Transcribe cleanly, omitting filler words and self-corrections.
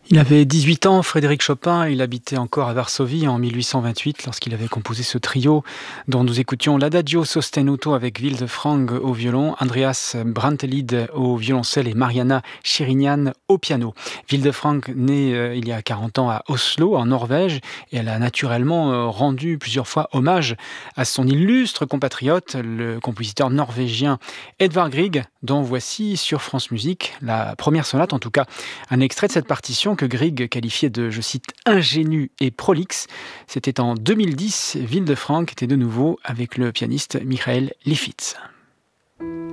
Il avait 18 ans, Frédéric Chopin, il habitait encore à Varsovie en 1828 lorsqu'il avait composé ce trio dont nous écoutions l'Adagio sostenuto avec Wilde Frang au violon, Andreas Brantelid au violoncelle et Mariana Chirinian au piano. Wilde Frang née il y a 40 ans à Oslo en Norvège et elle a naturellement rendu plusieurs fois hommage à son illustre compatriote, le compositeur norvégien Edvard Grieg, dont voici sur France Musique la première sonate, en tout cas un extrait de cette partition que Grieg qualifiait de, je cite, ingénue et prolixe. C'était en 2010, Wilde Frank était de nouveau avec le pianiste Michael Lifitz.